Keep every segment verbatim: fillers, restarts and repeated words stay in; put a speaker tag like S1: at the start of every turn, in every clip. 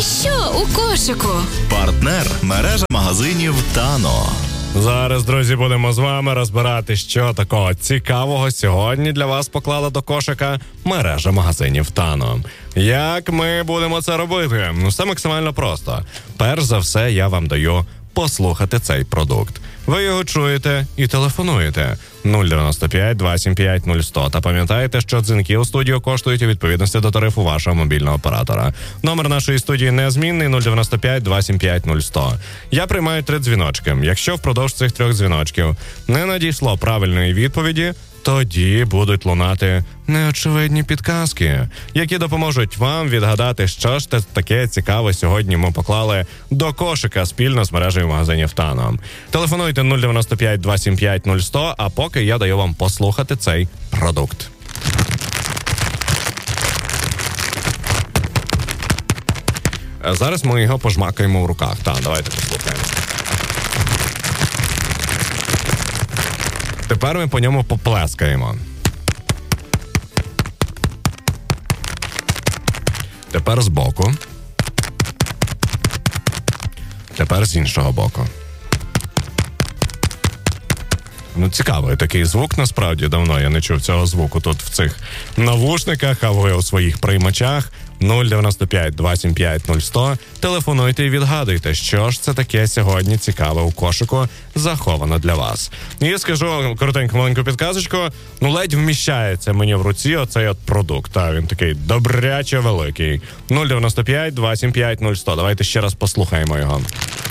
S1: А що у кошику?
S2: Партнер – мережа магазинів «Тано».
S3: Зараз, друзі, будемо з вами розбирати, що такого цікавого сьогодні для вас поклала до кошика мережа магазинів «Тано». Як ми будемо це робити? Ну, все максимально просто. Перш за все, я вам даю послухати цей продукт. Ви його чуєте і телефонуєте. нуль дев'яносто п'ять двадцять сім п'ять нуль сто. Та пам'ятайте, що дзвінки у студію коштують у відповідності до тарифу вашого мобільного оператора. Номер нашої студії незмінний нуль дев'яносто п'ять двадцять сім п'ять нуль сто. Я приймаю три дзвіночки. Якщо впродовж цих трьох дзвіночків не надійшло правильної відповіді, тоді будуть лунати неочевидні підказки, які допоможуть вам відгадати, що ж таке цікаве сьогодні ми поклали до кошика спільно з мережею магазинів «Тано». Телефонуйте нуль дев'яносто п'ять двадцять сім п'ять нуль сто, а поки я даю вам послухати цей продукт. А зараз ми його пожмакаємо в руках. Так, давайте послухаємо. Тепер ми по ньому поплескаємо. Тепер збоку. Тепер з іншого боку. Ну, цікавий такий звук, насправді, давно я не чув цього звуку тут в цих навушниках, а ви у своїх приймачах. нуль дев'яносто п'ять двадцять сім п'ять нуль сто. Телефонуйте і відгадуйте, що ж це таке сьогодні цікаве у кошику заховано для вас. І скажу коротеньку маленьку підказочку. Ну, ледь вміщається мені в руці оцей от продукт. А він такий добряче великий. нуль дев'яносто п'ять двадцять сім п'ять нуль сто. Давайте ще раз послухаємо його.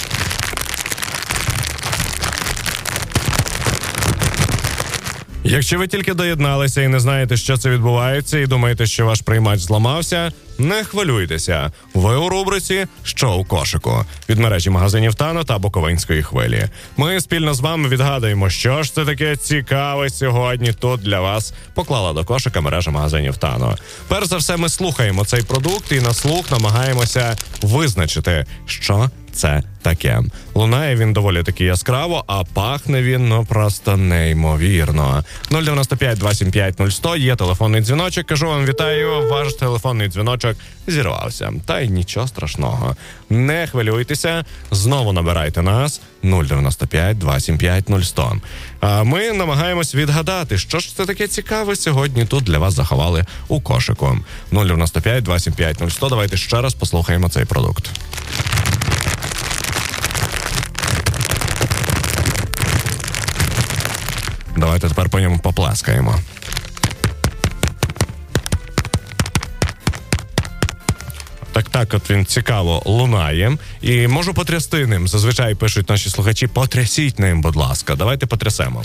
S3: Якщо ви тільки доєдналися і не знаєте, що це відбувається, і думаєте, що ваш приймач зламався, не хвилюйтеся. Ви у рубриці «Що у кошику» від мережі магазинів «Тано» та Буковинської хвилі. Ми спільно з вами відгадаємо, що ж це таке цікаве сьогодні тут для вас поклала до кошика мережа магазинів «Тано». Перш за все, ми слухаємо цей продукт і на слух намагаємося визначити, що це таке. Лунає він доволі таки яскраво, а пахне він, ну, просто неймовірно. нуль дев'яносто п'ять двадцять сім п'ять нуль сто, є телефонний дзвіночок. Кажу вам вітаю, ваш телефонний дзвіночок зірвався. Та й нічого страшного. Не хвилюйтеся, знову набирайте нас нуль дев'яносто п'ять двадцять сім п'ять нуль сто. А ми намагаємось відгадати, що ж це таке цікаве сьогодні тут для вас заховали у кошику. нуль дев'яносто п'ять двадцять сім п'ять нуль сто. Давайте ще раз послухаємо цей продукт. Давайте тепер по ньому поплескаємо. Так-так, от він цікаво лунає. І можу потрясти ним. Зазвичай пишуть наші слухачі, потрясіть ним, будь ласка. Давайте потрясемо.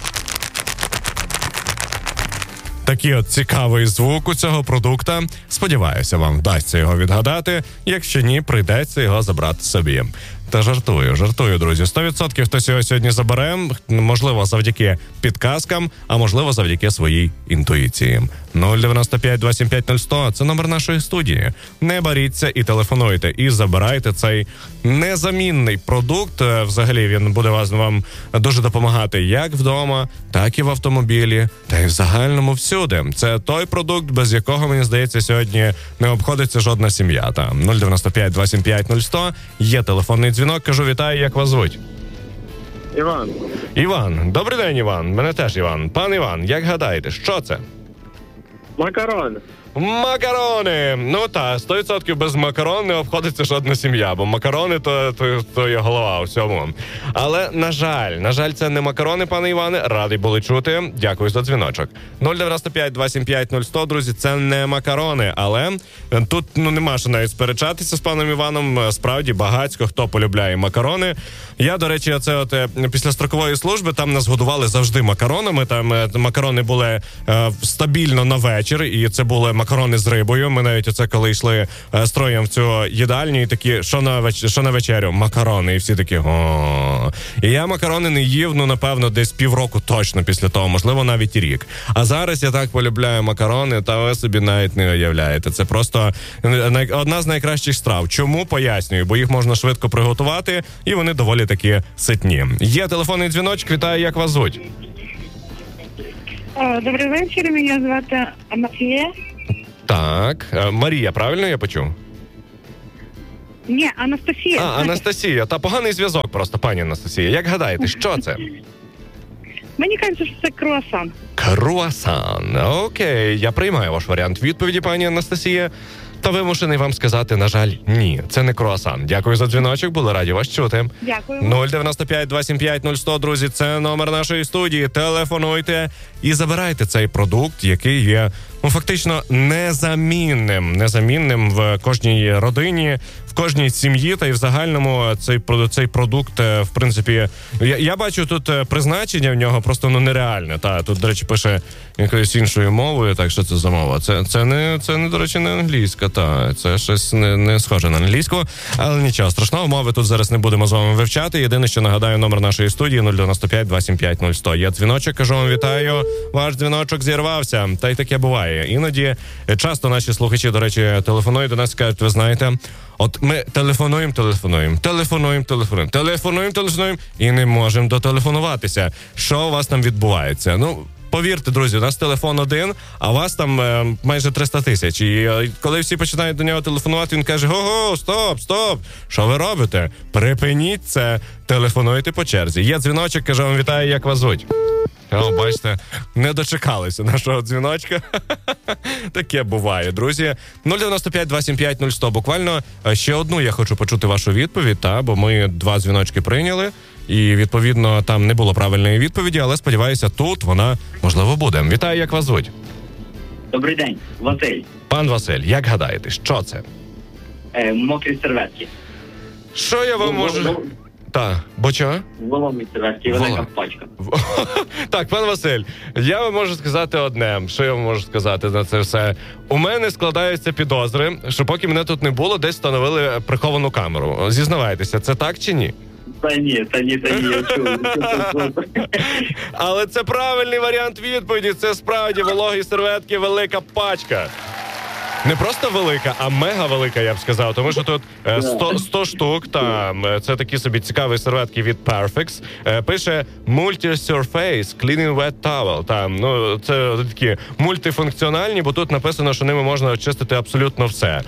S3: Такий от цікавий звук у цього продукта. Сподіваюся, вам вдасться його відгадати. Якщо ні, прийдеться його забрати собі. Та жартую, жартую, друзі. сто відсотків хтось його сьогодні забере, можливо, завдяки підказкам, а можливо, завдяки своїй інтуїції. нуль дев'яносто п'ять двадцять сім п'ять нуль сто – це номер нашої студії. Не боріться і телефонуйте, і забирайте цей незамінний продукт. Взагалі, він буде вас, вам дуже допомагати як вдома, так і в автомобілі, та й в загальному всюди. Це той продукт, без якого, мені здається, сьогодні не обходиться жодна сім'я. Та нуль дев'яносто п'ять двадцять сім п'ять нуль сто, є телефонний дзвінок, кажу вітаю, як вас звуть?
S4: Іван.
S3: Іван. Добрий день, Іван. Мене теж Іван. Пан Іван, як гадаєте, що це?
S4: Макарони.
S3: Макарони! Ну так, сто відсотків без макарон не обходиться жодна сім'я, бо макарони то, то, то є голова у всьому. Але, на жаль, на жаль, це не макарони, пане Іване, радий були чути. Дякую за дзвіночок. нуль дев'яносто п'ять двадцять сім п'ять нуль сто, друзі, це не макарони, але тут, ну, нема що навіть сперечатися з паном Іваном. Справді, багацько хто полюбляє макарони. Я, до речі, оце от після строкової служби там нас годували завжди макаронами. Там макарони були е, стабільно на вечір, і це були макарони з рибою. Ми навіть оце коли йшли е, строєм в цю їдальню, і такі, що на, веч... що на вечерю? Макарони. І всі такі, о. І я макарони не їв, ну, напевно, десь півроку точно після того, можливо, навіть і рік. А зараз я так полюбляю макарони, та ви собі навіть не уявляєте. Це просто одна з найкращих страв. Чому? Пояснюю, бо їх можна швидко приготувати, і вони доволі такі ситні. Є телефонний дзвіночок, вітаю, як вас звуть?
S5: Добрий вечір, мене звати Марія.
S3: Так, Марія, правильно я почув?
S1: Ні, Анастасія.
S3: А, Анастасія. Та поганий зв'язок просто, пані Анастасія. Як гадаєте, що це?
S1: Мені кажеться, що це круасан.
S3: Круасан. Окей, я приймаю ваш варіант відповіді, пані Анастасія. Та вимушений вам сказати, на жаль, ні, це не круасан. Дякую за дзвіночок, були раді вас чути.
S1: Дякую.
S3: нуль дев'яносто п'ять двадцять сімдесят п'ять нуль сто, друзі, це номер нашої студії. Телефонуйте і забирайте цей продукт, який є, ну, фактично незамінним. Незамінним в кожній родині, в кожній сім'ї, та й в загальному цей, цей продукт, в принципі, я, я бачу тут призначення в нього просто, ну, нереальне. Та, тут, до речі, пише якоюсь іншою мовою, так що це за мова? Це, це, не, це не, до речі, не англійська, та, це щось не, не схоже на англійську, але нічого страшного, мови тут зараз не будемо з вами вивчати. Єдине, що нагадаю, номер нашої студії нуль дев'яносто п'ять двадцять п'ять нуль сто. Є дзвіночок, кажу вам вітаю, ваш дзвіночок зірвався, та й таке буває. Іноді часто наші слухачі, до речі, телефонують до нас і кажуть, ви знаєте, от ми телефонуємо, телефонуємо, телефонуємо, телефонуємо, телефонуємо, телефонуємо і не можемо дотелефонуватися. Що у вас там відбувається? Ну, повірте, друзі, у нас телефон один, а у вас там е, майже триста тисяч. І е, коли всі починають до нього телефонувати, він каже, го-го, стоп, стоп, що ви робите? Припиніть це, телефонуйте по черзі. Є дзвіночок, кажу вам вітаю, як вас звуть? О, бачите, не дочекалися нашого дзвіночка. Таке буває, друзі. нуль дев'яносто п'ять двадцять п'ять нуль сто. Буквально ще одну я хочу почути вашу відповідь, та, бо ми два дзвіночки прийняли, і, відповідно, там не було правильної відповіді, але, сподіваюся, тут вона, можливо, буде. Вітаю, як вас звуть?
S5: Добрий день, Василь.
S3: Пан Василь, як гадаєте, що це?
S5: Е, мокрі серветки.
S3: Що я вам можу...
S5: Вол-
S3: Так, бо чого?
S5: Воломі серветки, велика
S3: Волом.
S5: пачка.
S3: Так, пан Василь, я вам можу сказати одне. Що я вам можу сказати на це все? У мене складаються підозри, що поки мене тут не було, десь встановили приховану камеру. Зізнавайтеся, це так чи ні?
S5: Та ні, та ні, та ні, я чув.
S3: Але це правильний варіант відповіді. Це справді вологі серветки, велика пачка. Не просто велика, а мега велика, я б сказав. Тому що тут е, сто, сто штук, там, е, це такі собі цікаві серветки від Perfex. Е, пише Multi-Surface Cleaning Wet Towel. Там, ну, це такі мультифункціональні, бо тут написано, що ними можна очистити абсолютно все.